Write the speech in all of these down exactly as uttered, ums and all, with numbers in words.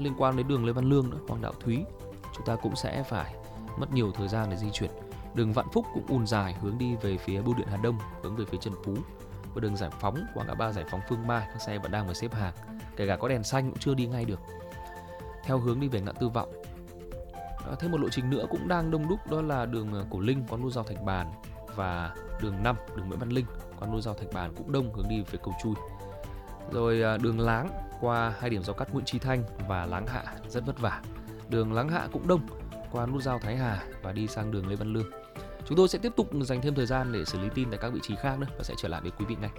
liên quan đến đường Lê Văn Lương nữa, Hoàng Đạo Thúy, chúng ta cũng sẽ phải mất nhiều thời gian để di chuyển. Đường Vạn Phúc cũng ùn dài hướng đi về phía bưu điện Hà Đông, hướng về phía Trần Phú. Và đường Giải Phóng qua ngã ba Giải Phóng Phương Mai, các xe vẫn đang phải xếp hàng, kể cả có đèn xanh cũng chưa đi ngay được. Theo hướng đi về ngã tư Vọng. À, thêm một lộ trình nữa cũng đang đông đúc, đó là đường Cổ Linh qua nút giao Thạch Bàn và đường năm, đường Nguyễn Văn Linh qua nút giao Thạch Bàn cũng đông hướng đi về cầu Chui. Rồi à, đường Láng qua hai điểm giao cắt Nguyễn Chí Thanh và Láng Hạ rất vất vả. Đường Láng Hạ cũng đông qua nút giao Thái Hà và đi sang đường Lê Văn Lương. Chúng tôi sẽ tiếp tục dành thêm thời gian để xử lý tin tại các vị trí khác nữa và sẽ trở lại với quý vị ngay.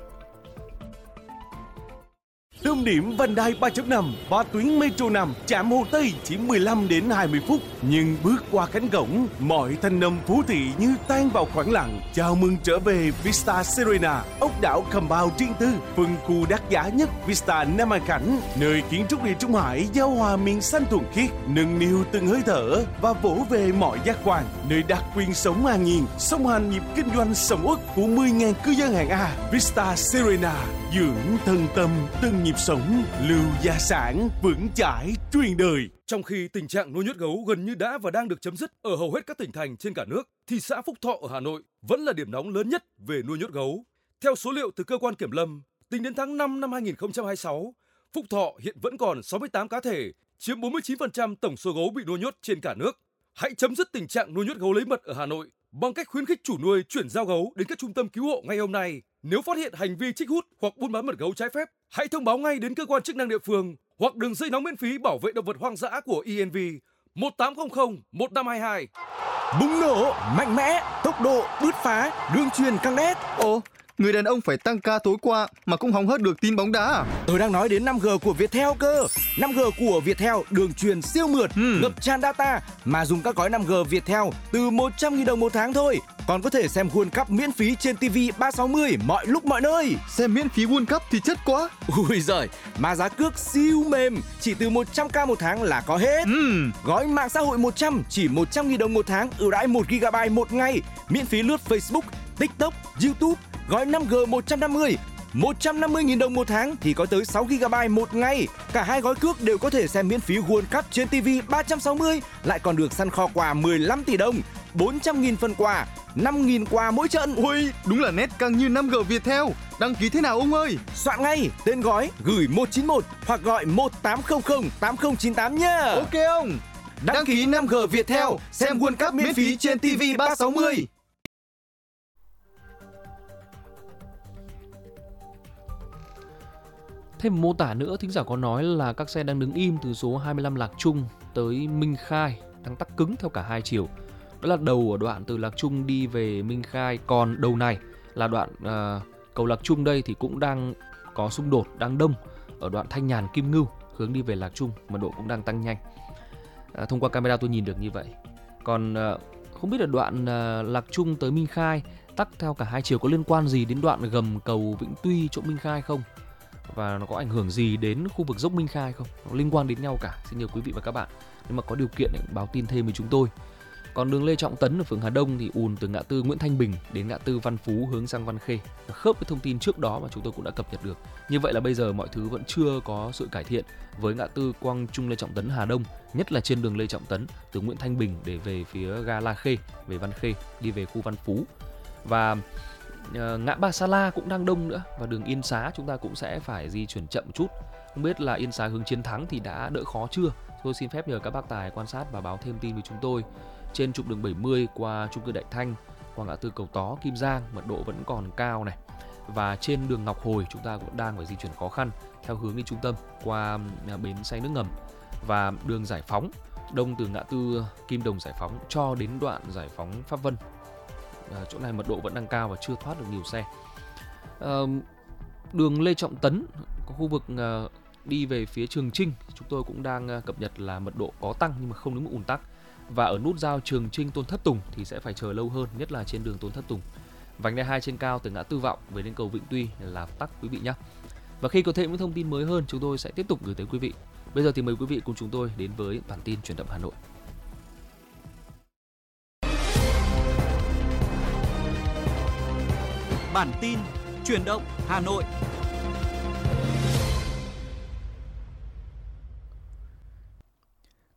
Tâm điểm vành đai ba chấm năm và tuyến Metro năm trạm Hồ Tây chỉ mười lăm đến hai mươi phút, nhưng bước qua cánh cổng, mọi thanh âm phố thị như tan vào khoảng lặng. Chào mừng trở về Vista Serena, ốc đảo Compound riêng tư, phân khu đắt giá nhất Vista Nam An Khánh, nơi kiến trúc địa Trung Hải giao hòa miền xanh thuần khiết, nâng niu từng hơi thở và vỗ về mọi giác quan, nơi đặc quyền sống an nhiên, song hành nhịp kinh doanh sầm uất của mười nghìn cư dân hạng A. Vista Serena, dưỡng thân tâm từng nhịp sống, lưu gia sản vững chãi truyền đời. Trong khi tình trạng nuôi nhốt gấu gần như đã và đang được chấm dứt ở hầu hết các tỉnh thành trên cả nước, thì xã Phúc Thọ ở Hà Nội vẫn là điểm nóng lớn nhất về nuôi nhốt gấu. Theo số liệu từ cơ quan kiểm lâm, tính đến tháng năm năm hai nghìn không trăm hai mươi sáu, Phúc Thọ hiện vẫn còn sáu mươi tám cá thể, chiếm bốn mươi chín phần trăm tổng số gấu bị nuôi nhốt trên cả nước. Hãy chấm dứt tình trạng nuôi nhốt gấu lấy mật ở Hà Nội bằng cách khuyến khích chủ nuôi chuyển giao gấu đến các trung tâm cứu hộ ngay hôm nay. Nếu phát hiện hành vi trích hút hoặc buôn bán mật gấu trái phép, hãy thông báo ngay đến cơ quan chức năng địa phương hoặc đường dây nóng miễn phí bảo vệ động vật hoang dã của e en vê một tám không không một năm hai hai. Bùng nổ, mạnh mẽ, tốc độ, bứt phá, đường truyền căng đét. Ồ, người đàn ông phải tăng ca tối qua mà cũng hóng hớt được tin bóng đá à? Tôi đang nói đến năm G của Viettel cơ. năm G của Viettel đường truyền siêu mượt, hmm. ngập tràn data mà dùng các gói năm G Viettel từ một trăm nghìn đồng một tháng thôi. Còn có thể xem World Cup miễn phí trên ti vi ba sáu mươi mọi lúc mọi nơi. Xem miễn phí World Cup thì chất quá. Ui giời, mà giá cước siêu mềm, chỉ từ một trăm k một tháng là có hết. Hmm. Gói mạng xã hội một trăm chỉ một trăm nghìn đồng một tháng, ưu đãi một gi ga bai một ngày, miễn phí lướt Facebook, TikTok, YouTube. Gói năm G một trăm năm mươi, một trăm năm mươi nghìn đồng một tháng thì có tới sáu gi ga bai một ngày. Cả hai gói cước đều có thể xem miễn phí World Cup trên ti vi ba trăm sáu mươi, lại còn được săn kho quà mười lăm tỷ đồng, bốn trăm nghìn phần quà, năm nghìn quà mỗi trận. Ui, đúng là nét căng như năm G Viettel. Đăng ký thế nào ông ơi? Soạn ngay tên gói gửi một chín một hoặc gọi một tám không không tám không chín tám nhá. Ok ông. Đăng, Đăng ký năm G Viettel, xem World Cup miễn phí trên ti vi ba sáu mươi. Thêm mô tả nữa, thính giả có nói là các xe đang đứng im từ số hai mươi lăm Lạc Trung tới Minh Khai, đang tắc cứng theo cả hai chiều. Đó là đầu ở đoạn từ Lạc Trung đi về Minh Khai, còn đầu này là đoạn uh, cầu Lạc Trung đây thì cũng đang có xung đột, đang đông ở đoạn Thanh Nhàn Kim Ngưu hướng đi về Lạc Trung, mật độ cũng đang tăng nhanh. Uh, thông qua camera tôi nhìn được như vậy. Còn uh, không biết là đoạn uh, Lạc Trung tới Minh Khai tắc theo cả hai chiều có liên quan gì đến đoạn gầm cầu Vĩnh Tuy chỗ Minh Khai không? Và nó có ảnh hưởng gì đến khu vực dốc Minh Khai không? Nó liên quan đến nhau cả. Xin nhờ quý vị và các bạn nếu mà có điều kiện để báo tin thêm với chúng tôi. Còn đường Lê Trọng Tấn ở phường Hà Đông thì ùn từ ngã tư Nguyễn Thanh Bình đến ngã tư Văn Phú hướng sang Văn Khê, khớp với thông tin trước đó mà chúng tôi cũng đã cập nhật được. Như vậy là bây giờ mọi thứ vẫn chưa có sự cải thiện với ngã tư Quang Trung Lê Trọng Tấn Hà Đông, nhất là trên đường Lê Trọng Tấn từ Nguyễn Thanh Bình để về phía ga La Khê, về Văn Khê, đi về khu Văn Phú. Và uh, ngã ba Sa La cũng đang đông nữa, và đường Yên Xá chúng ta cũng sẽ phải di chuyển chậm chút. Không biết là Yên Xá hướng Chiến Thắng thì đã đỡ khó chưa? Tôi xin phép nhờ các bác tài quan sát và báo thêm tin với chúng tôi. Trên trục đường bảy mươi qua chung cư Đại Thanh, qua ngã tư Cầu Tó, Kim Giang, mật độ vẫn còn cao này. Và trên đường Ngọc Hồi chúng ta cũng đang phải di chuyển khó khăn theo hướng đi trung tâm qua bến xe nước ngầm. Và đường Giải Phóng, đông từ ngã tư Kim Đồng Giải Phóng cho đến đoạn Giải Phóng Pháp Vân. À, chỗ này mật độ vẫn đang cao và chưa thoát được nhiều xe. À, đường Lê Trọng Tấn, có khu vực à, đi về phía Trường Chinh, chúng tôi cũng đang cập nhật là mật độ có tăng nhưng mà không đến mức ùn tắc. Và ở nút giao Trường Chinh Tôn Thất Tùng thì sẽ phải chờ lâu hơn, nhất là trên đường Tôn Thất Tùng. Vành đai hai trên cao từ ngã Tư Vọng về đến cầu Vĩnh Tuy là tắc quý vị nhé. Và khi có thêm những thông tin mới hơn, chúng tôi sẽ tiếp tục gửi tới quý vị. Bây giờ thì mời quý vị cùng chúng tôi đến với bản tin Chuyển động Hà Nội. Bản tin Chuyển động Hà Nội.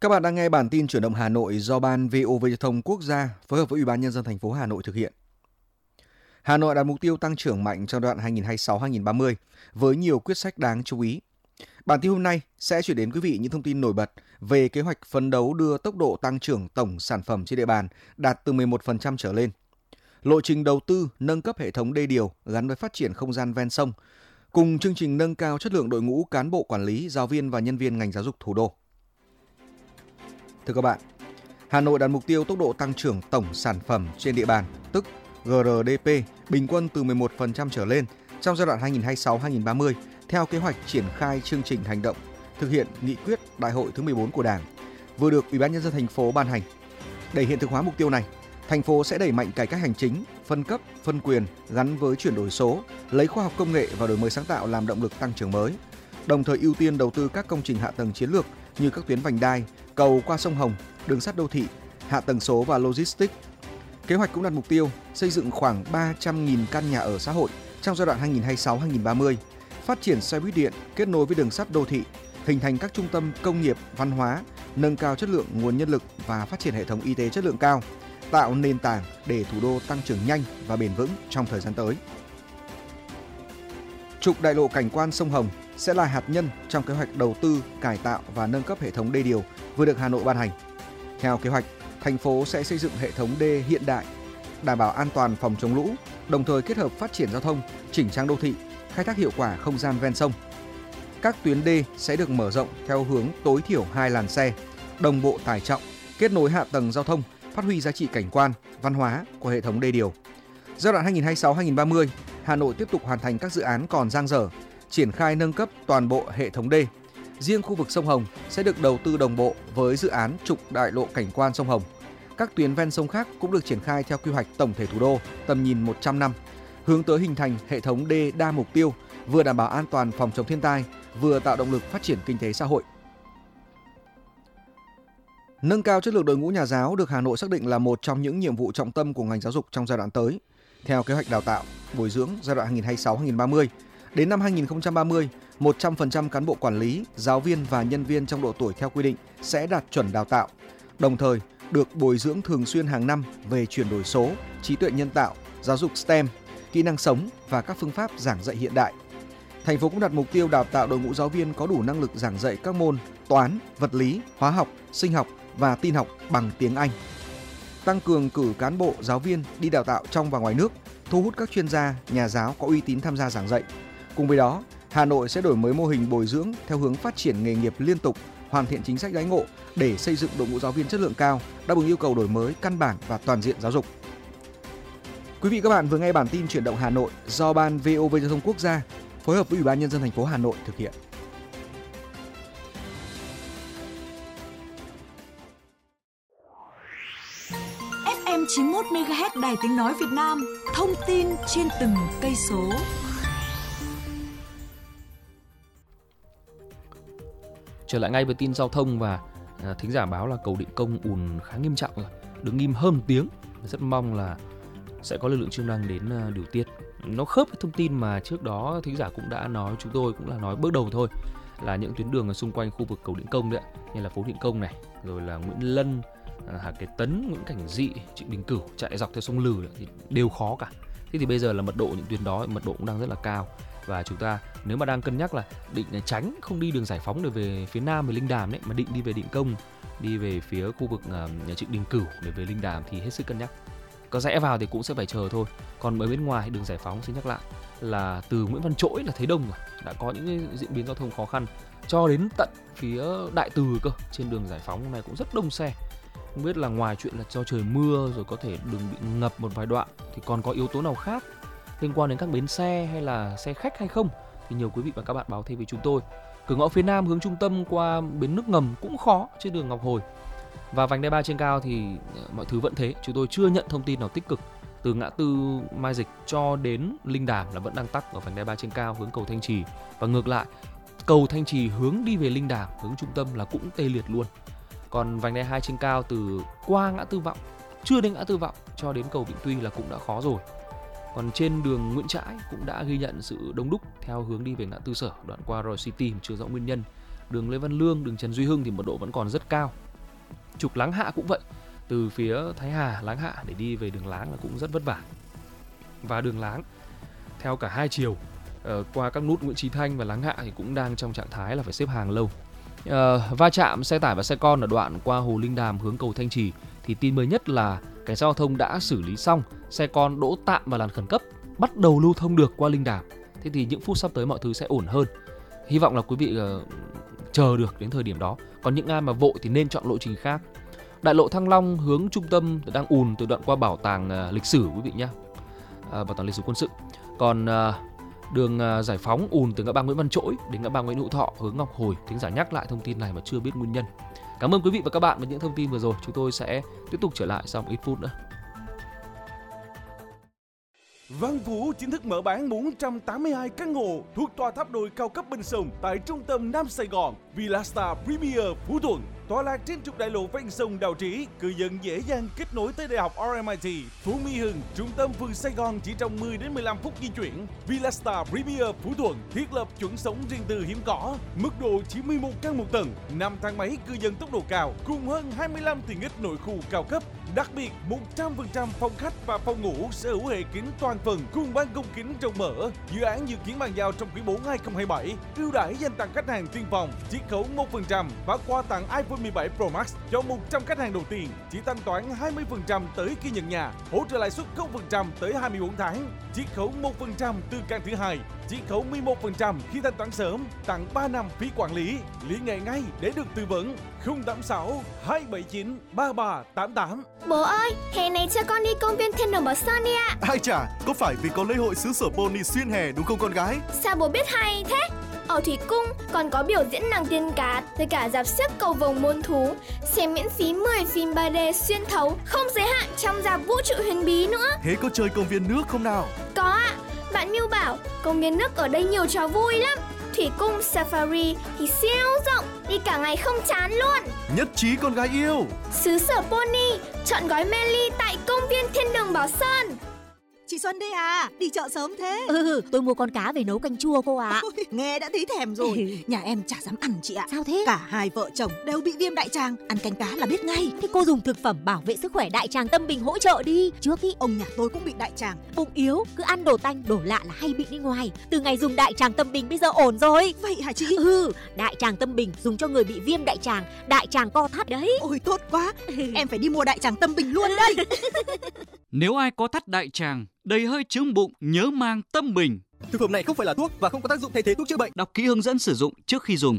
Các bạn đang nghe bản tin chuyển động Hà Nội do Ban vê o vê Giao thông Quốc gia phối hợp với Ủy ban Nhân dân thành phố Hà Nội thực hiện. Hà Nội đặt mục tiêu tăng trưởng mạnh trong đoạn hai nghìn không trăm hai mươi sáu đến hai nghìn không trăm ba mươi với nhiều quyết sách đáng chú ý. Bản tin hôm nay sẽ chuyển đến quý vị những thông tin nổi bật về kế hoạch phấn đấu đưa tốc độ tăng trưởng tổng sản phẩm trên địa bàn đạt từ mười một phần trăm trở lên. Lộ trình đầu tư nâng cấp hệ thống đê điều gắn với phát triển không gian ven sông, cùng chương trình nâng cao chất lượng đội ngũ cán bộ quản lý, giáo viên và nhân viên ngành giáo dục thủ đô. Thưa các bạn, Hà Nội đặt mục tiêu tốc độ tăng trưởng tổng sản phẩm trên địa bàn, tức giê rờ đê pê, bình quân từ mười một phần trăm trở lên trong giai đoạn hai nghìn không trăm hai mươi sáu đến hai nghìn không trăm ba mươi theo kế hoạch triển khai chương trình hành động thực hiện nghị quyết Đại hội thứ mười bốn của Đảng vừa được Ủy ban Nhân dân thành phố ban hành. Để hiện thực hóa mục tiêu này, thành phố sẽ đẩy mạnh cải cách hành chính, phân cấp, phân quyền gắn với chuyển đổi số, lấy khoa học công nghệ và đổi mới sáng tạo làm động lực tăng trưởng mới, đồng thời ưu tiên đầu tư các công trình hạ tầng chiến lược như các tuyến vành đai, cầu qua sông Hồng, đường sắt đô thị, hạ tầng số và logistics. Kế hoạch cũng đặt mục tiêu xây dựng khoảng ba trăm nghìn căn nhà ở xã hội trong giai đoạn hai nghìn không trăm hai mươi sáu đến hai nghìn không trăm ba mươi, phát triển xe buýt điện kết nối với đường sắt đô thị, hình thành các trung tâm công nghiệp, văn hóa, nâng cao chất lượng nguồn nhân lực và phát triển hệ thống y tế chất lượng cao, tạo nền tảng để thủ đô tăng trưởng nhanh và bền vững trong thời gian tới. Trục đại lộ cảnh quan sông Hồng sẽ là hạt nhân trong kế hoạch đầu tư, cải tạo và nâng cấp hệ thống đê điều vừa được Hà Nội ban hành. Theo kế hoạch, thành phố sẽ xây dựng hệ thống đê hiện đại, đảm bảo an toàn phòng chống lũ, đồng thời kết hợp phát triển giao thông, chỉnh trang đô thị, khai thác hiệu quả không gian ven sông. Các tuyến đê sẽ được mở rộng theo hướng tối thiểu hai làn xe, đồng bộ tải trọng, kết nối hạ tầng giao thông, phát huy giá trị cảnh quan, văn hóa của hệ thống đê điều. Giai đoạn hai nghìn không trăm hai mươi sáu đến hai nghìn không trăm ba mươi, Hà Nội tiếp tục hoàn thành các dự án còn dang dở, triển khai nâng cấp toàn bộ hệ thống đê. Riêng khu vực sông Hồng sẽ được đầu tư đồng bộ với dự án trục đại lộ cảnh quan sông Hồng. Các tuyến ven sông khác cũng được triển khai theo quy hoạch tổng thể thủ đô tầm nhìn một trăm năm, hướng tới hình thành hệ thống đê đa mục tiêu, vừa đảm bảo an toàn phòng chống thiên tai, vừa tạo động lực phát triển kinh tế xã hội. Nâng cao chất lượng đội ngũ nhà giáo được Hà Nội xác định là một trong những nhiệm vụ trọng tâm của ngành giáo dục trong giai đoạn tới. Theo kế hoạch đào tạo, bồi dưỡng giai đoạn hai nghìn không trăm hai mươi sáu đến hai nghìn không trăm ba mươi, đến năm hai nghìn không trăm ba mươi, một trăm phần trăm cán bộ quản lý, giáo viên và nhân viên trong độ tuổi theo quy định sẽ đạt chuẩn đào tạo, đồng thời được bồi dưỡng thường xuyên hàng năm về chuyển đổi số, trí tuệ nhân tạo, giáo dục STEM, kỹ năng sống và các phương pháp giảng dạy hiện đại. Thành phố cũng đặt mục tiêu đào tạo đội ngũ giáo viên có đủ năng lực giảng dạy các môn toán, vật lý, hóa học, sinh học và tin học bằng tiếng Anh. Tăng cường cử cán bộ, giáo viên đi đào tạo trong và ngoài nước, thu hút các chuyên gia, nhà giáo có uy tín tham gia giảng dạy. Cùng với đó, Hà Nội sẽ đổi mới mô hình bồi dưỡng theo hướng phát triển nghề nghiệp liên tục, hoàn thiện chính sách đãi ngộ để xây dựng đội ngũ giáo viên chất lượng cao, đáp ứng yêu cầu đổi mới căn bản và toàn diện giáo dục. Quý vị các bạn vừa nghe bản tin chuyển động Hà Nội do Ban vê o vê Giao thông Quốc gia phối hợp với Ủy ban Nhân dân thành phố Hà Nội thực hiện. ép em chín mươi mốt mê ga héc Đài Tiếng nói Việt Nam, thông tin trên từng cây số. Trở lại ngay với tin giao thông và à, thính giả báo là cầu Định Công ùn khá nghiêm trọng rồi, đứng im hơn một tiếng. Rất mong là sẽ có lực lượng chức năng đến uh, điều tiết. Nó khớp với thông tin mà trước đó thính giả cũng đã nói, chúng tôi cũng là nói bước đầu thôi, là những tuyến đường ở xung quanh khu vực cầu Định Công đấy, như là phố Định Công này, rồi là Nguyễn Lân, uh, Hà Kế Tấn, Nguyễn Cảnh Dị, Trịnh Đình Cửu chạy dọc theo sông Lừ đấy, thì đều khó cả. Thế thì bây giờ là mật độ những tuyến đó, mật độ cũng đang rất là cao. Và chúng ta nếu mà đang cân nhắc là định tránh không đi đường Giải Phóng để về phía Nam về Linh Đàm đấy, mà định đi về Định Công, đi về phía khu vực uh, nhà Trịnh Đình Cửu để về Linh Đàm thì hết sức cân nhắc. Có rẽ vào thì cũng sẽ phải chờ thôi. Còn ở bên ngoài đường Giải Phóng, xin nhắc lại là từ Nguyễn Văn Trỗi là thấy đông rồi, đã có những diễn biến giao thông khó khăn cho đến tận phía Đại Từ cơ. Trên đường Giải Phóng này cũng rất đông xe. Không biết là ngoài chuyện là do trời mưa rồi có thể đường bị ngập một vài đoạn thì còn có yếu tố nào khác liên quan đến các bến xe hay là xe khách hay không, thì nhiều quý vị và các bạn báo thêm với chúng tôi. Cửa ngõ phía Nam hướng trung tâm qua bến nước ngầm cũng khó trên đường Ngọc Hồi. Và vành đai ba trên cao thì mọi thứ vẫn thế, chúng tôi chưa nhận thông tin nào tích cực. Từ ngã tư Mai Dịch cho đến Linh Đàm là vẫn đang tắc ở vành đai ba trên cao hướng cầu Thanh Trì, và ngược lại cầu Thanh Trì hướng đi về Linh Đàm hướng trung tâm là cũng tê liệt luôn. Còn vành đai hai trên cao từ qua ngã tư Vọng, chưa đến ngã tư Vọng cho đến cầu Vĩnh Tuy là cũng đã khó rồi. Còn trên đường Nguyễn Trãi cũng đã ghi nhận sự đông đúc theo hướng đi về ngã tư Sở, đoạn qua Royal City chưa rõ nguyên nhân. Đường Lê Văn Lương, đường Trần Duy Hưng thì mật độ vẫn còn rất cao. Trục Láng Hạ cũng vậy, từ phía Thái Hà, Láng Hạ để đi về đường Láng là cũng rất vất vả. Và đường Láng theo cả hai chiều uh, qua các nút Nguyễn Chí Thanh và Láng Hạ thì cũng đang trong trạng thái là phải xếp hàng lâu. Uh, va chạm xe tải và xe con ở đoạn qua Hồ Linh Đàm hướng cầu Thanh Trì thì tin mới nhất là cảnh sát giao thông đã xử lý xong, xe con đỗ tạm vào làn khẩn cấp, bắt đầu lưu thông được qua Linh Đàm. Thế thì những phút sắp tới mọi thứ sẽ ổn hơn. Hy vọng là quý vị uh, chờ được đến thời điểm đó. Còn những ai mà vội thì nên chọn lộ trình khác. Đại lộ Thăng Long hướng trung tâm đang ùn từ đoạn qua bảo tàng uh, lịch sử quý vị nhé, uh, bảo tàng lịch sử quân sự. Còn uh, đường uh, Giải Phóng ùn từ ngã ba Nguyễn Văn Trỗi đến ngã ba Nguyễn Hữu Thọ hướng Ngọc Hồi. Thính giả nhắc lại thông tin này mà chưa biết nguyên nhân. Cảm ơn quý vị và các bạn với những thông tin vừa rồi. Chúng tôi sẽ tiếp tục trở lại sau một ít phút nữa. Văn Phú chính thức mở bán bốn trăm tám mươi hai căn hộ thuộc tòa tháp đồi cao cấp bên sông tại trung tâm Nam Sài Gòn, Villastar Premier Phú Thuận. Tọa lạc trên trục đại lộ ven sông Đào Trĩ, cư dân dễ dàng kết nối tới Đại học rờ em i tê, Phú Mỹ Hưng, trung tâm phường Sài Gòn chỉ trong mười đến mười lăm phút di chuyển. Villastar Premier Phú Thuận thiết lập chuẩn sống riêng tư hiếm có, mức độ chỉ mười một căn một tầng, năm thang máy cư dân tốc độ cao, cùng hơn hai mươi lăm tiện ích nội khu cao cấp. Đặc biệt, một trăm phần trăm phòng khách và phòng ngủ sở hữu hệ kính toàn phần cùng ban công kính rộng mở. Dự án dự kiến bàn giao trong quý bốn hai không hai bảy. Ưu đãi dành tặng khách hàng tiên phòng, chiết khấu một phần trăm và quà tặng iPhone mười bảy Pro Max cho một trăm khách hàng đầu tiên. Chỉ thanh toán hai mươi phần trăm tới khi nhận nhà, hỗ trợ lãi suất không phần trăm tới hai mươi bốn tháng, chiết khấu một phần trăm từ căn thứ hai, chiết khấu mười một phần trăm khi thanh toán sớm, tặng ba năm phí quản lý. Liên hệ ngay để được tư vấn. không tám sáu hai bảy chín ba ba tám tám. Bố ơi, hè này cho con đi công viên Thiên Đường Bảo Sơn đi ạ. Ai chả, có phải vì có lễ hội xứ sở pony xuyên hè đúng không con gái? Sao bố biết hay thế? Ở Thủy Cung còn có biểu diễn nàng tiên cá, với cả rạp xiếc cầu vồng muôn thú, xem miễn phí mười phim ba D xuyên thấu, không giới hạn trong rạp vũ trụ huyền bí nữa. Thế có chơi công viên nước không nào? Có ạ, bạn Miu bảo công viên nước ở đây nhiều trò vui lắm. Thủy Cung Safari thì siêu rộng, đi cả ngày không chán luôn. Nhất trí con gái yêu. Xứ sở pony, chọn gói mê ly tại công viên Thiên Đường Bảo Sơn. Chị Xuân đây à, đi chợ sớm thế? Ừ, tôi mua con cá về nấu canh chua cô ạ. Ôi, nghe đã thấy thèm rồi. Nhà em chả dám ăn chị ạ. Sao thế? Cả hai vợ chồng đều bị viêm đại tràng, ăn canh cá là biết ngay. Thế cô dùng thực phẩm bảo vệ sức khỏe đại tràng Tâm Bình hỗ trợ đi. Trước ý ông nhà tôi cũng bị đại tràng, bụng yếu, cứ ăn đồ tanh đồ lạ là hay bị đi ngoài. Từ ngày dùng đại tràng Tâm Bình bây giờ ổn rồi. Vậy hả chị? Ừ, đại tràng Tâm Bình dùng cho người bị viêm đại tràng, đại tràng co thắt đấy. Ôi tốt quá, em phải đi mua đại tràng Tâm Bình luôn đây. Nếu ai có thắt đại tràng, đầy hơi chướng bụng, nhớ mang Tâm Bình. Thực phẩm này không phải là thuốc và không có tác dụng thay thế thuốc chữa bệnh. Đọc kỹ hướng dẫn sử dụng trước khi dùng.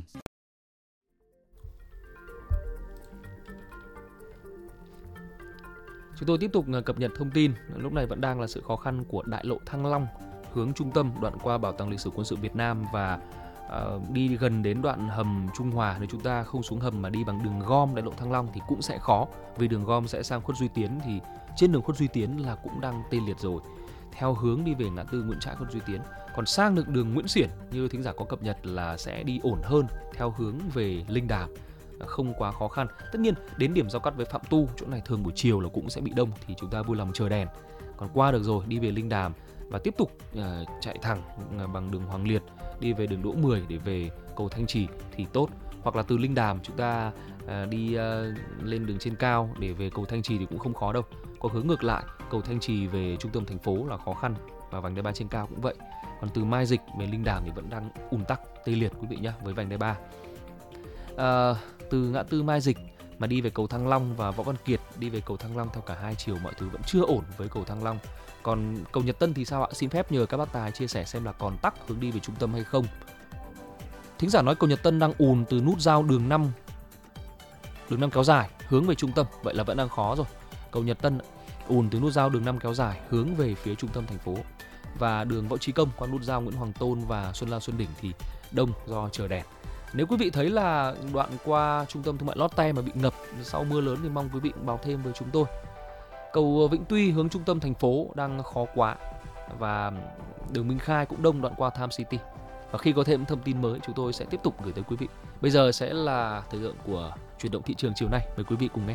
Chúng tôi tiếp tục cập nhật thông tin. Lúc này vẫn đang là sự khó khăn của đại lộ Thăng Long hướng trung tâm, đoạn qua Bảo tàng lịch sử quân sự Việt Nam và uh, đi gần đến đoạn hầm Trung Hòa. Nếu chúng ta không xuống hầm mà đi bằng đường gom đại lộ Thăng Long thì cũng sẽ khó, vì đường gom sẽ sang Khuất Duy Tiến, thì trên đường Khuất Duy Tiến là cũng đang tê liệt rồi. Theo hướng đi về ngã tư Nguyễn Trãi, Khuất Duy Tiến. Còn sang được đường Nguyễn Xiển như thính giả có cập nhật là sẽ đi ổn hơn theo hướng về Linh Đàm, không quá khó khăn. Tất nhiên đến điểm giao cắt với Phạm Tu, chỗ này thường buổi chiều là cũng sẽ bị đông, thì chúng ta vui lòng chờ đèn. Còn qua được rồi đi về Linh Đàm và tiếp tục uh, chạy thẳng uh, bằng đường Hoàng Liệt đi về đường Đỗ mười để về cầu Thanh Trì thì tốt. Hoặc là từ Linh Đàm chúng ta uh, đi uh, lên đường trên cao để về cầu Thanh Trì thì cũng không khó đâu. Có hướng ngược lại, cầu Thanh Trì về trung tâm thành phố là khó khăn, và vành đai ba trên cao cũng vậy. Còn từ Mai Dịch về Linh Đàm thì vẫn đang ùn tắc tê liệt quý vị nhé, với vành đai ba. À, từ ngã tư Mai Dịch mà đi về cầu Thăng Long và Võ Văn Kiệt đi về cầu Thăng Long theo cả hai chiều, mọi thứ vẫn chưa ổn với cầu Thăng Long. Còn cầu Nhật Tân thì sao ạ? Xin phép nhờ các bác tài chia sẻ xem là còn tắc hướng đi về trung tâm hay không. Thính giả nói cầu Nhật Tân đang ùn từ nút giao đường năm, đường năm kéo dài hướng về trung tâm, vậy là vẫn đang khó rồi. Cầu Nhật Tân ùn từ nút giao đường năm kéo dài hướng về phía trung tâm thành phố, và đường Võ Trí Công qua nút giao Nguyễn Hoàng Tôn và Xuân Lan Xuân Đỉnh thì đông do chờ đèn. Nếu quý vị thấy là đoạn qua trung tâm thương mại Lotte mà bị ngập sau mưa lớn thì mong quý vị báo thêm với chúng tôi. Cầu Vĩnh Tuy hướng trung tâm thành phố đang khó quá, và đường Minh Khai cũng đông đoạn qua Tham City. Và khi có thêm thông tin mới chúng tôi sẽ tiếp tục gửi tới quý vị. Bây giờ sẽ là thời lượng của chuyển động thị trường chiều nay, mời quý vị cùng nghe.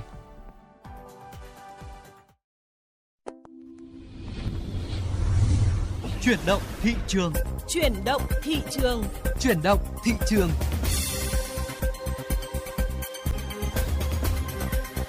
Chuyển động thị trường. Chuyển động thị trường. Chuyển động thị trường.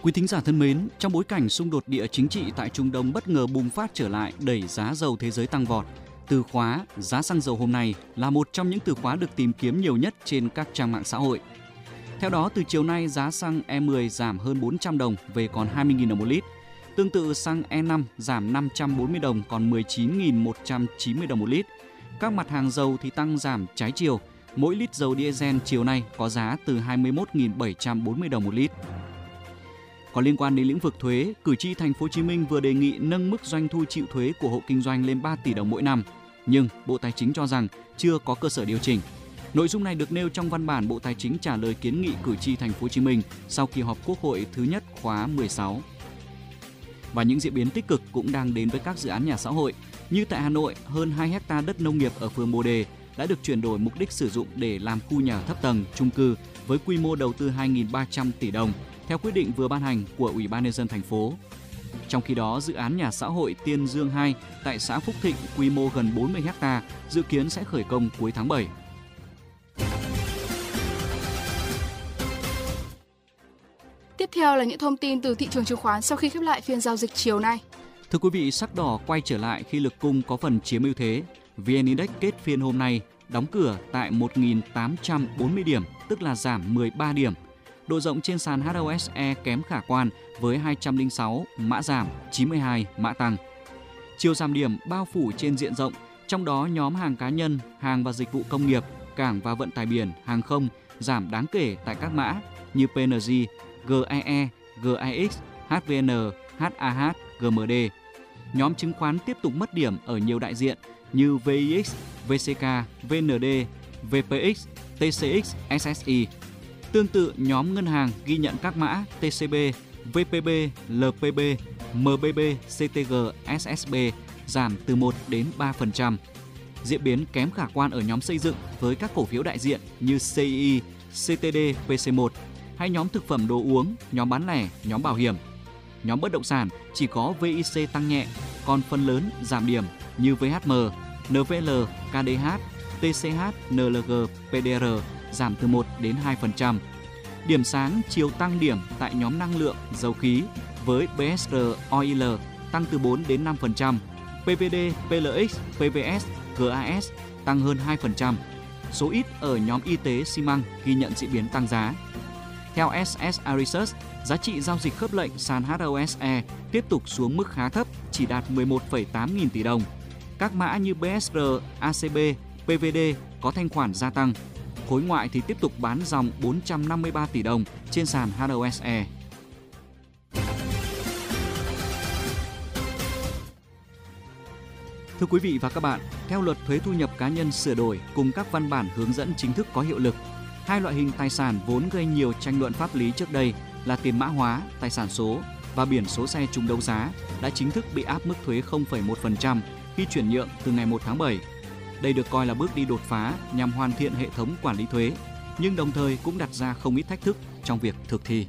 Quý thính giả thân mến, trong bối cảnh xung đột địa chính trị tại Trung Đông bất ngờ bùng phát trở lại đẩy giá dầu thế giới tăng vọt, từ khóa giá xăng dầu hôm nay là một trong những từ khóa được tìm kiếm nhiều nhất trên các trang mạng xã hội. Theo đó, từ chiều nay giá xăng E mười giảm hơn bốn trăm đồng về còn hai mươi nghìn đồng một lít. Tương tự xăng E năm giảm năm trăm bốn mươi đồng còn mười chín nghìn một trăm chín mươi đồng một lít. Các mặt hàng dầu thì tăng giảm trái chiều. Mỗi lít dầu diesel chiều nay có giá từ hai mươi mốt nghìn bảy trăm bốn mươi đồng một lít. Còn liên quan đến lĩnh vực thuế, cử tri Thành phố Hồ Chí Minh vừa đề nghị nâng mức doanh thu chịu thuế của hộ kinh doanh lên ba tỷ đồng mỗi năm, nhưng Bộ Tài chính cho rằng chưa có cơ sở điều chỉnh. Nội dung này được nêu trong văn bản Bộ Tài chính trả lời kiến nghị cử tri Thành phố Hồ Chí Minh sau kỳ họp Quốc hội thứ nhất khóa mười sáu. Và những diễn biến tích cực cũng đang đến với các dự án nhà xã hội. Như tại Hà Nội, hơn hai héc ta đất nông nghiệp ở phường Bồ Đề đã được chuyển đổi mục đích sử dụng để làm khu nhà thấp tầng, chung cư với quy mô đầu tư hai nghìn ba trăm tỷ đồng theo quyết định vừa ban hành của Ủy ban nhân dân thành phố. Trong khi đó, dự án nhà xã hội Tiên Dương hai tại xã Phúc Thịnh quy mô gần bốn mươi héc ta dự kiến sẽ khởi công cuối tháng bảy. Tiếp theo là những thông tin từ thị trường chứng khoán sau khi khép lại phiên giao dịch chiều nay. Thưa quý vị, sắc đỏ quay trở lại khi lực cung có phần chiếm ưu thế. vê en Index kết phiên hôm nay đóng cửa tại một nghìn tám trăm bốn mươi điểm, tức là giảm mười ba điểm. Độ rộng trên sàn hát o ét e kém khả quan với hai trăm lẻ sáu mã giảm, chín mươi hai mã tăng. Chiều giảm điểm bao phủ trên diện rộng, trong đó nhóm hàng cá nhân, hàng và dịch vụ công nghiệp, cảng và vận tải biển, hàng không giảm đáng kể tại các mã như pê en giê, giê e e, giê i ích, hát vê en, hát a hát, giê em đê. Nhóm chứng khoán tiếp tục mất điểm ở nhiều đại diện như vê i ích, vê xê ca, vê en đê, vê pê ích, tê xê ích, ét ét i. Tương tự, nhóm ngân hàng ghi nhận các mã tê xê bê, vê pê bê, lờ pê bê, em bê bê, xê tê giê, ét ét bê giảm từ một đến ba phần trăm. Diễn biến kém khả quan ở nhóm xây dựng với các cổ phiếu đại diện như xê i i, xê tê đê, pê xê một, hay nhóm thực phẩm đồ uống, nhóm bán lẻ, nhóm bảo hiểm. Nhóm bất động sản chỉ có vê i xê tăng nhẹ, còn phần lớn giảm điểm như vê hát em, en vê lờ, ca đê hát, tê xê hát, en lờ giê, pê đê rờ giảm từ một đến hai phần trăm. Điểm sáng chiều tăng điểm tại nhóm năng lượng, dầu khí với bê ét rờ Oil tăng từ bốn đến năm phần trăm, pê vê đê, pê lờ ích, pê vê ét, giê a ét tăng hơn hai phần trăm. Số ít ở nhóm y tế xi măng ghi nhận diễn biến tăng giá. Theo ét ét i Research, giá trị giao dịch khớp lệnh sàn hát o ét e tiếp tục xuống mức khá thấp, chỉ đạt mười một phẩy tám nghìn tỷ đồng. Các mã như bê ét rờ, a xê bê, pê vê đê có thanh khoản gia tăng. Khối ngoại thì tiếp tục bán dòng bốn trăm năm mươi ba tỷ đồng trên sàn hát o ét e. Thưa quý vị và các bạn, theo luật thuế thu nhập cá nhân sửa đổi cùng các văn bản hướng dẫn chính thức có hiệu lực, hai loại hình tài sản vốn gây nhiều tranh luận pháp lý trước đây là tiền mã hóa, tài sản số và biển số xe trúng đấu giá đã chính thức bị áp mức thuế không phẩy một phần trăm khi chuyển nhượng từ ngày một tháng bảy. Đây được coi là bước đi đột phá nhằm hoàn thiện hệ thống quản lý thuế, nhưng đồng thời cũng đặt ra không ít thách thức trong việc thực thi.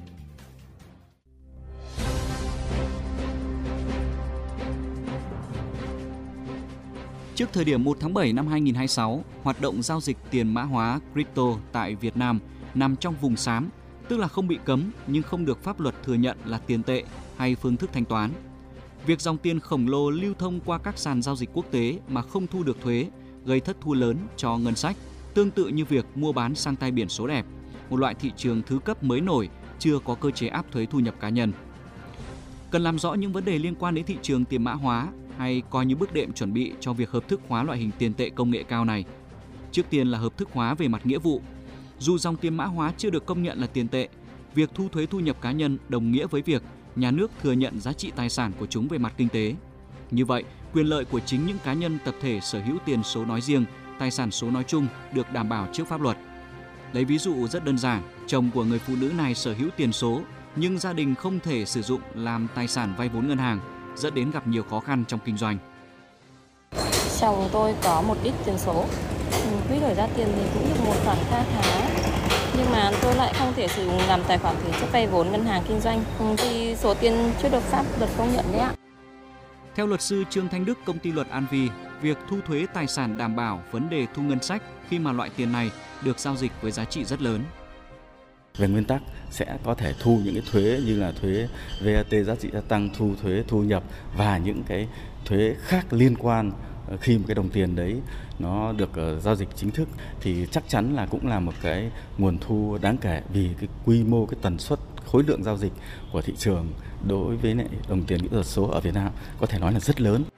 Trước thời điểm một tháng bảy năm hai nghìn không trăm hai mươi sáu, hoạt động giao dịch tiền mã hóa crypto tại Việt Nam nằm trong vùng xám, tức là không bị cấm nhưng không được pháp luật thừa nhận là tiền tệ hay phương thức thanh toán. Việc dòng tiền khổng lồ lưu thông qua các sàn giao dịch quốc tế mà không thu được thuế gây thất thu lớn cho ngân sách, tương tự như việc mua bán sang tay biển số đẹp, một loại thị trường thứ cấp mới nổi chưa có cơ chế áp thuế thu nhập cá nhân. Cần làm rõ những vấn đề liên quan đến thị trường tiền mã hóa hay coi như bước đệm chuẩn bị cho việc hợp thức hóa loại hình tiền tệ công nghệ cao này. Trước tiên là hợp thức hóa về mặt nghĩa vụ. Dù dòng tiền mã hóa chưa được công nhận là tiền tệ, việc thu thuế thu nhập cá nhân đồng nghĩa với việc nhà nước thừa nhận giá trị tài sản của chúng về mặt kinh tế. Như vậy, quyền lợi của chính những cá nhân tập thể sở hữu tiền số nói riêng, tài sản số nói chung được đảm bảo trước pháp luật. Lấy ví dụ rất đơn giản, chồng của người phụ nữ này sở hữu tiền số nhưng gia đình không thể sử dụng làm tài sản vay vốn ngân hàng, dẫn đến gặp nhiều khó khăn trong kinh doanh. Chồng tôi có một ít tiền số, quỹ đổi ra tiền thì cũng được một khoản kha khá, nhưng mà tôi lại không thể sử dụng làm tài khoản thế chấp vay vốn ngân hàng kinh doanh vì số tiền chưa được pháp luật công nhận đấy ạ. Theo luật sư Trương Thanh Đức, công ty luật An Vi, việc thu thuế tài sản đảm bảo vấn đề thu ngân sách khi mà loại tiền này được giao dịch với giá trị rất lớn. Về nguyên tắc sẽ có thể thu những cái thuế như là thuế vê a tê giá trị gia tăng, thu thuế thu nhập và những cái thuế khác liên quan. Khi một cái đồng tiền đấy nó được uh, giao dịch chính thức thì chắc chắn là cũng là một cái nguồn thu đáng kể, vì cái quy mô, cái tần suất, khối lượng giao dịch của thị trường đối với lại đồng tiền kỹ thuật số ở Việt Nam có thể nói là rất lớn.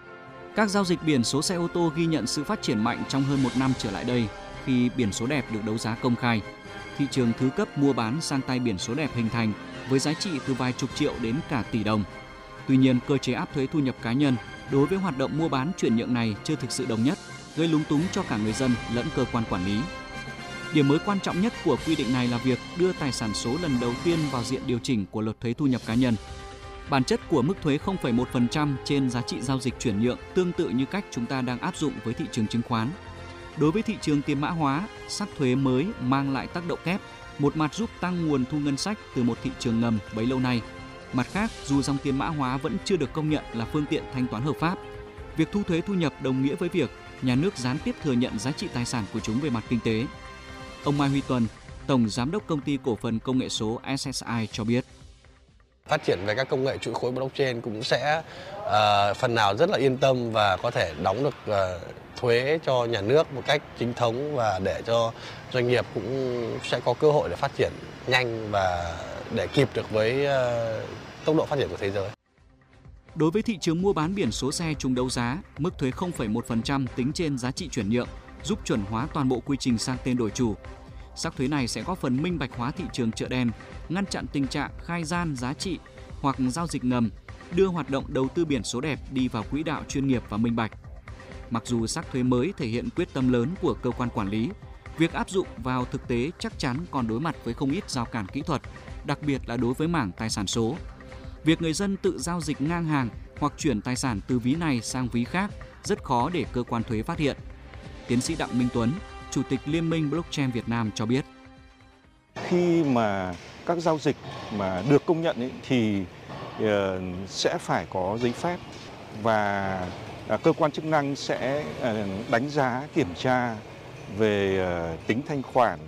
Các giao dịch biển số xe ô tô ghi nhận sự phát triển mạnh trong hơn một năm trở lại đây khi biển số đẹp được đấu giá công khai. Thị trường thứ cấp mua bán sang tay biển số đẹp hình thành với giá trị từ vài chục triệu đến cả tỷ đồng. Tuy nhiên, cơ chế áp thuế thu nhập cá nhân đối với hoạt động mua bán chuyển nhượng này chưa thực sự đồng nhất, gây lúng túng cho cả người dân lẫn cơ quan quản lý. Điểm mới quan trọng nhất của quy định này là việc đưa tài sản số lần đầu tiên vào diện điều chỉnh của luật thuế thu nhập cá nhân. Bản chất của mức thuế không phẩy một phần trăm trên giá trị giao dịch chuyển nhượng tương tự như cách chúng ta đang áp dụng với thị trường chứng khoán. Đối với thị trường tiền mã hóa, sắc thuế mới mang lại tác động kép, một mặt giúp tăng nguồn thu ngân sách từ một thị trường ngầm bấy lâu nay. Mặt khác, dù dòng tiền mã hóa vẫn chưa được công nhận là phương tiện thanh toán hợp pháp, việc thu thuế thu nhập đồng nghĩa với việc nhà nước gián tiếp thừa nhận giá trị tài sản của chúng về mặt kinh tế. Ông Mai Huy Tuần, Tổng Giám đốc Công ty Cổ phần Công nghệ số ét ét i cho biết. Phát triển về các công nghệ chuỗi khối blockchain cũng sẽ uh, phần nào rất là yên tâm và có thể đóng được uh, thuế cho nhà nước một cách chính thống, và để cho doanh nghiệp cũng sẽ có cơ hội để phát triển nhanh và để kịp được với uh, tốc độ phát triển của thế giới. Đối với thị trường mua bán biển số xe trùng đấu giá, mức thuế không phẩy một phần trăm tính trên giá trị chuyển nhượng giúp chuẩn hóa toàn bộ quy trình sang tên đổi chủ. Sắc thuế này sẽ góp phần minh bạch hóa thị trường chợ đen, ngăn chặn tình trạng khai gian giá trị hoặc giao dịch ngầm, đưa hoạt động đầu tư biển số đẹp đi vào quỹ đạo chuyên nghiệp và minh bạch. Mặc dù sắc thuế mới thể hiện quyết tâm lớn của cơ quan quản lý, việc áp dụng vào thực tế chắc chắn còn đối mặt với không ít rào cản kỹ thuật, đặc biệt là đối với mảng tài sản số. Việc người dân tự giao dịch ngang hàng hoặc chuyển tài sản từ ví này sang ví khác rất khó để cơ quan thuế phát hiện. Tiến sĩ Đặng Minh Tuấn, Chủ tịch Liên minh Blockchain Việt Nam cho biết. Khi mà các giao dịch mà được công nhận ấy, thì uh, sẽ phải có giấy phép, và uh, cơ quan chức năng sẽ uh, đánh giá, kiểm tra về uh, tính thanh khoản,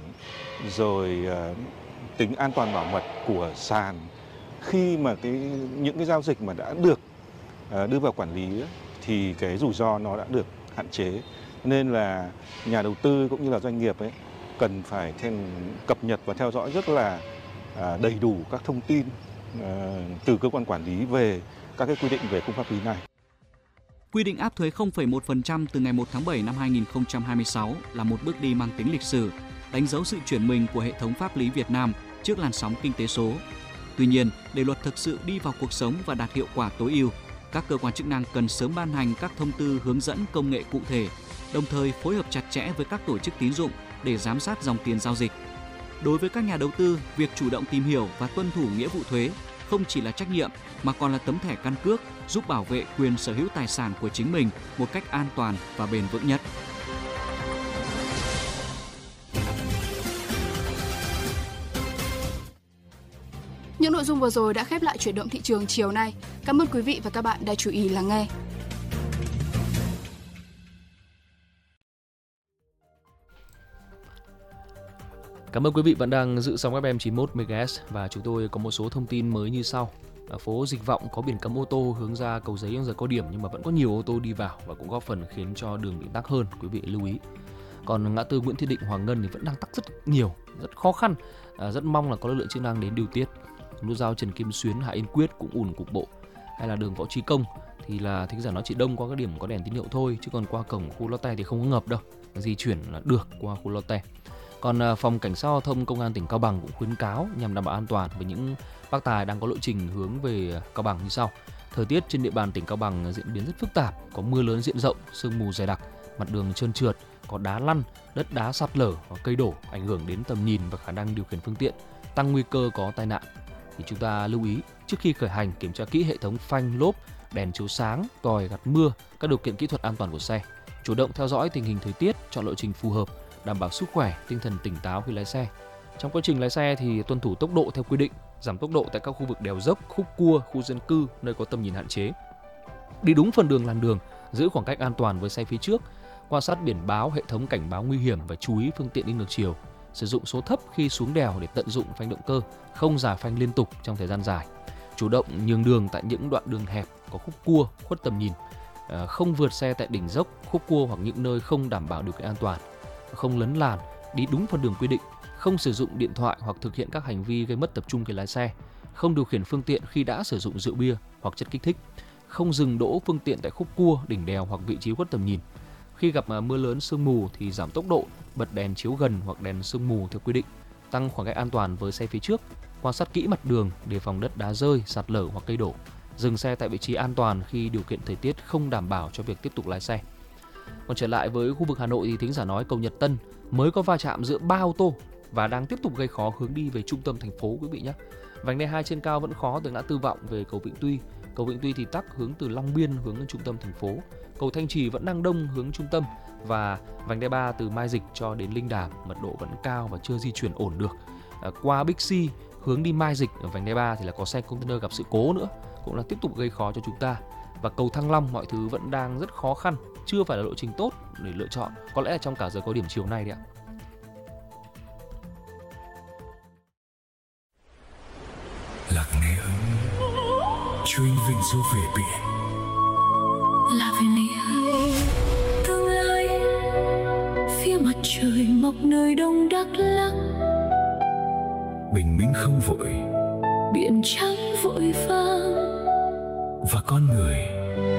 rồi uh, tính an toàn bảo mật của sàn. Khi mà cái những cái giao dịch mà đã được uh, đưa vào quản lý ấy, thì cái rủi ro nó đã được hạn chế. Nên là nhà đầu tư cũng như là doanh nghiệp ấy cần phải thêm cập nhật và theo dõi rất là đầy đủ các thông tin từ cơ quan quản lý về các cái quy định về khung pháp lý này. Quy định áp thuế không phẩy một phần trăm từ ngày một tháng bảy năm hai nghìn không trăm hai mươi sáu là một bước đi mang tính lịch sử, đánh dấu sự chuyển mình của hệ thống pháp lý Việt Nam trước làn sóng kinh tế số. Tuy nhiên, để luật thực sự đi vào cuộc sống và đạt hiệu quả tối ưu, các cơ quan chức năng cần sớm ban hành các thông tư hướng dẫn công nghệ cụ thể, đồng thời phối hợp chặt chẽ với các tổ chức tín dụng để giám sát dòng tiền giao dịch. Đối với các nhà đầu tư, việc chủ động tìm hiểu và tuân thủ nghĩa vụ thuế không chỉ là trách nhiệm mà còn là tấm thẻ căn cước giúp bảo vệ quyền sở hữu tài sản của chính mình một cách an toàn và bền vững nhất. Những nội dung vừa rồi đã khép lại chuyển động thị trường chiều nay. Cảm ơn quý vị và các bạn đã chú ý lắng nghe. Cảm ơn quý vị vẫn đang giữ sóng ép em chín mươi mốt mê ga héc và chúng tôi có một số thông tin mới như sau. Ở phố Dịch Vọng có biển cấm ô tô hướng ra Cầu Giấy giờ có điểm nhưng mà vẫn có nhiều ô tô đi vào và cũng góp phần khiến cho đường bị tắc hơn, quý vị lưu ý. Còn ngã tư Nguyễn Thị Định, Hoàng Ngân thì vẫn đang tắc rất nhiều, rất khó khăn. À, rất mong là có lực lượng chức năng đến điều tiết. Nút giao Trần Kim Xuyến, Hạ Yên Quyết cũng ùn cục bộ. Hay là đường Võ Trí Công thì là thính giả nó chỉ đông qua các điểm có đèn tín hiệu thôi, chứ còn qua cổng khu Lotte thì không có ngập đâu. Di chuyển là được qua khu Lotte. Còn Phòng Cảnh sát Giao thông Công an tỉnh Cao Bằng cũng khuyến cáo nhằm đảm bảo an toàn với những bác tài đang có lộ trình hướng về Cao Bằng như sau. Thời tiết trên địa bàn tỉnh Cao Bằng diễn biến rất phức tạp, có mưa lớn diện rộng, sương mù dày đặc, mặt đường trơn trượt, có đá lăn, đất đá sạt lở và cây đổ ảnh hưởng đến tầm nhìn và khả năng điều khiển phương tiện, tăng nguy cơ có tai nạn. Thì chúng ta lưu ý trước khi khởi hành kiểm tra kỹ hệ thống phanh, lốp, đèn chiếu sáng, còi gạt mưa, các điều kiện kỹ thuật an toàn của xe. Chủ động theo dõi tình hình thời tiết, chọn lộ trình phù hợp, đảm bảo sức khỏe, tinh thần tỉnh táo khi lái xe. Trong quá trình lái xe thì tuân thủ tốc độ theo quy định, giảm tốc độ tại các khu vực đèo dốc, khúc cua, khu dân cư nơi có tầm nhìn hạn chế. Đi đúng phần đường làn đường, giữ khoảng cách an toàn với xe phía trước, quan sát biển báo, hệ thống cảnh báo nguy hiểm và chú ý phương tiện đi ngược chiều. sử dụng số thấp khi xuống đèo để tận dụng phanh động cơ, không giải phanh liên tục trong thời gian dài, chủ động nhường đường tại những đoạn đường hẹp có khúc cua khuất tầm nhìn, không vượt xe tại đỉnh dốc, khúc cua hoặc những nơi không đảm bảo điều kiện an toàn, không lấn làn, đi đúng phần đường quy định, không sử dụng điện thoại hoặc thực hiện các hành vi gây mất tập trung khi lái xe, không điều khiển phương tiện khi đã sử dụng rượu bia hoặc chất kích thích, không dừng đỗ phương tiện tại khúc cua, đỉnh đèo hoặc vị trí khuất tầm nhìn. Khi gặp mưa lớn, sương mù thì giảm tốc độ, bật đèn chiếu gần hoặc đèn sương mù theo quy định, tăng khoảng cách an toàn với xe phía trước, quan sát kỹ mặt đường đề phòng đất đá rơi, sạt lở hoặc cây đổ, dừng xe tại vị trí an toàn khi điều kiện thời tiết không đảm bảo cho việc tiếp tục lái xe. Còn trở lại với khu vực Hà Nội thì thính giả nói cầu Nhật Tân mới có va chạm giữa ba ô tô và đang tiếp tục gây khó hướng đi về trung tâm thành phố quý vị nhé. Vành đai hai trên cao vẫn khó từ ngã Tư Vọng về cầu Vĩnh Tuy. Cầu Vĩnh Tuy thì tắc hướng từ Long Biên hướng đến trung tâm thành phố. Cầu Thanh Trì vẫn đang đông hướng trung tâm và vành đai ba từ Mai Dịch cho đến Linh Đàm mật độ vẫn cao và chưa di chuyển ổn được. À, qua Bixi hướng đi Mai Dịch ở vành đai ba thì là có xe container gặp sự cố nữa, cũng là tiếp tục gây khó cho chúng ta. Và cầu Thăng Long mọi thứ vẫn đang rất khó khăn, chưa phải là lộ trình tốt để lựa chọn, có lẽ là trong cả giờ cao điểm chiều nay đấy ạ. Lạc nghe ơi, chuyên vinh du về biển. Lavinia tương lai phía mặt trời mọc nơi đông Đắk Lắk, bình minh không vội, biển trắng vội vàng và con người